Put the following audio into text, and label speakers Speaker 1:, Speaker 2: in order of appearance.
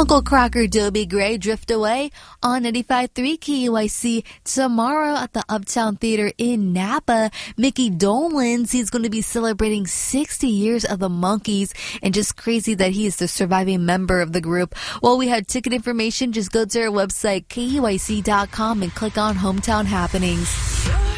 Speaker 1: Uncle Crocker, Dobie Gray drift away on 95.3 KUIC tomorrow at the Uptown Theater in Napa. Mickey Dolenz, he's going to be celebrating 60 years of the Monkees, and just crazy that he is the surviving member of the group. Well, we had ticket information. Just go to our website, KUIC.com, and click on Hometown Happenings.